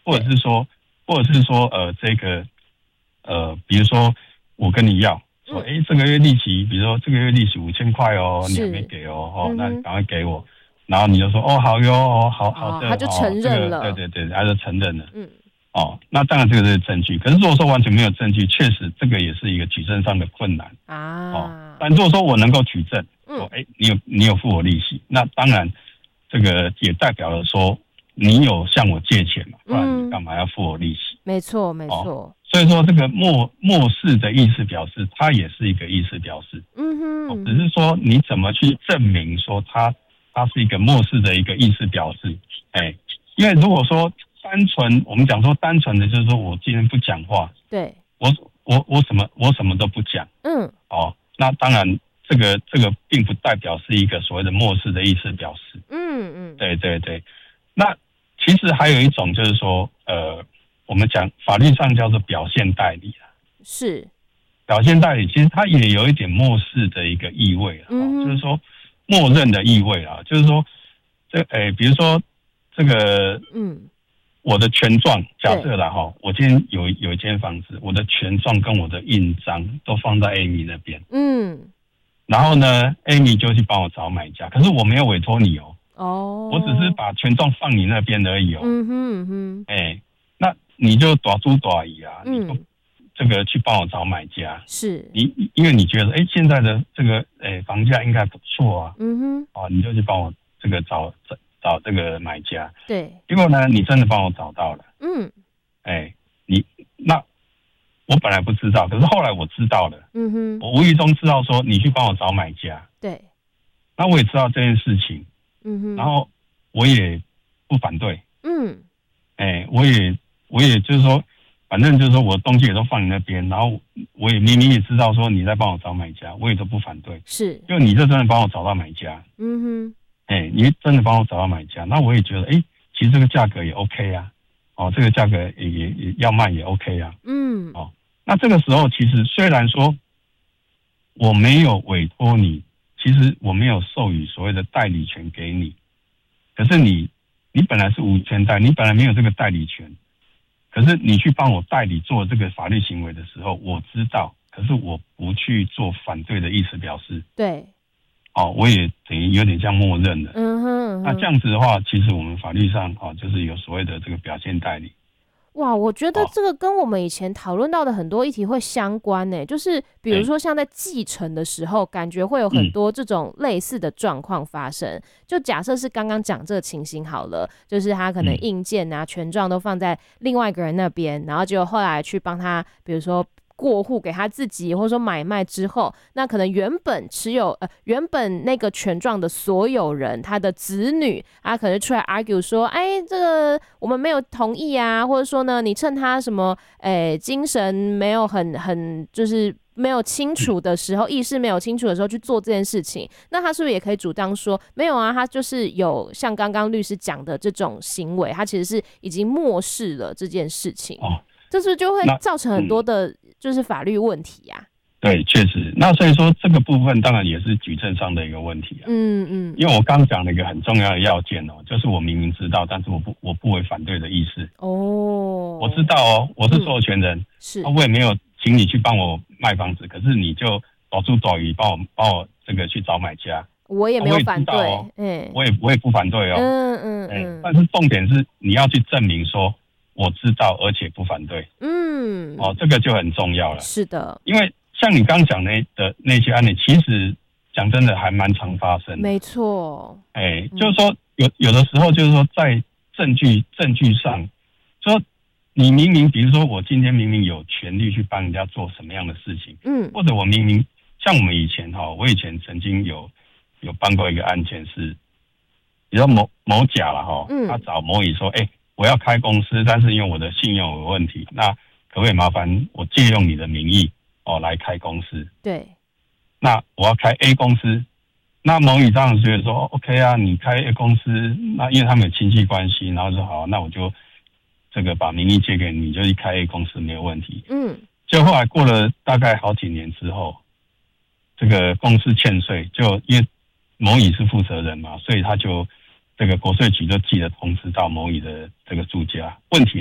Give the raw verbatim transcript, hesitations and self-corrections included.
或者是说，或者是说，呃，这个，呃，比如说我跟你要说，哎、嗯，这个月利息，比如说这个月利息五千块哦，你还没给哦，哦，嗯、那赶快给我。然后你就说，哦，好哟，哦，好好的， 哦，他就承认了， 哦、这个对对对，他就承认了。 嗯， 哦，那当然这个是证据。可是如果说完全没有证据，确实这个也是一个举证上的困难啊。哦，但如果说我能够举证，说，哎、嗯，你有你有付我利息，那当然这个也代表了说你有向我借钱嘛，不然你干嘛要付我利息？ 没错，没错。 哦，所以说这个漠漠视的意思表示，它也是一个意思表示。嗯哼，哦，只是说你怎么去证明说它它是一个漠视的一个意思表示？哎，因为如果说单纯我们讲说单纯的就是说我今天不讲话， 对， 我我我什么我什么都不讲，嗯，哦，那当然这个这个并不代表是一个所谓的漠视的意思表示。嗯嗯，对对对。那其实还有一种就是说，呃。我们讲法律上叫做表现代理啊， 是表现代理，其实它也有一点漠视的一个意味啊，嗯、就是说默认的意味啊，就是说这诶，比如说这个嗯，我的权状假设啦哈，我今天有有一间房子，我的权状跟我的印章都放在 Amy 那边，嗯，然后呢 ，Amy 就去帮我找买家，可是我没有委托你哦，哦，我只是把权状放你那边而已哦，嗯哼嗯哼，哎、欸。那你就大猪大姨啊，嗯、你就这个去帮我找买家，是你因为你觉得哎、欸、现在的这个哎、欸、房价应该不错啊，嗯哼，啊你就去帮我这个找找找这个买家，对，结果呢你真的帮我找到了，嗯，哎、欸、你那我本来不知道，可是后来我知道了，嗯哼，我无意中知道说你去帮我找买家，对，那我也知道这件事情，嗯哼，然后我也不反对，嗯，哎、欸、我也。我也就是说，反正就是说我东西也都放你那边，然后我也明明也知道说你在帮我找买家，我也都不反对。是，就你就真的帮我找到买家，嗯哼，哎、欸，你真的帮我找到买家，那我也觉得，哎、欸，其实这个价格也 OK 啊，哦，这个价格也也也要卖也 OK 啊，嗯，哦，那这个时候其实虽然说我没有委托你，其实我没有授予所谓的代理权给你，可是你你本来是无权代，你本来没有这个代理权。可是你去帮我代理做这个法律行为的时候，我知道，可是我不去做反对的意思表示，对，哦，我也等于有点像默认了。嗯哼，嗯哼，那这样子的话，其实我们法律上哦，就是有所谓的这个表现代理。 哇，我觉得这个跟我们以前讨论到的很多议题会相关呢，就是比如说像在继承的时候，感觉会有很多这种类似的状况发生。嗯、就假设是刚刚讲这个情形好了，就是他可能印鉴啊、权状都放在另外一个人那边，然后结果后来去帮他，比如说过户给他自己，或者说买卖之后，那可能原本持有呃原本那个权状的所有人，他的子女，他可能出来 argue 说，哎，这个我们没有同意啊，或者说呢，你趁他什么，哎，精神没有很很就是没有清楚的时候，意识没有清楚的时候去做这件事情，那他是不是也可以主张说，没有啊，他就是有像刚刚律师讲的这种行为，他其实是已经漠视了这件事情。哦，这是不是就会造成很多的，就是法律问题呀、啊？ 对，确实。那所以说这个部分当然也是举证上的一个问题啊。嗯嗯。因为我刚讲了一个很重要的要件哦，就是我明明知道，但是我不我不为反对的意思。哦。我知道哦，我是所有权人，嗯、是、啊。我也没有请你去帮我卖房子，可是你就找猪找鱼帮我帮我这个去找买家。 我也没有反对， 哦、嗯，我也我也不反对哦。嗯嗯嗯。但是重点是你要去证明说我知道，而且不反对。嗯。哦，这个就很重要了。 是的。 因为像你刚讲那的那些案例，其实讲真的还蛮常发生的。 没错。 哎、欸，就是说有有的时候就是说在证据证据上，说你明明比如说我今天明明有权利去帮人家做什么样的事情，嗯，或者我明明像我们以前哈，我以前曾经有有办过一个案件是，比如说某某甲了哈，他找某乙说，哎、欸，我要开公司，但是因为我的信用有问题，那可不可以麻烦我借用你的名义哦来开公司？对，那我要开 A 公司，那某乙当然觉得说 OK 啊，你开 A 公司，那因为他们有亲戚关系，然后说好，那我就这个把名义借给你，你就去开 A 公司没有问题。嗯，就后来过了大概好几年之后，这个公司欠税，就因为某乙是负责人嘛，所以他就这个国税局就寄了通知到某乙的这个住家，问题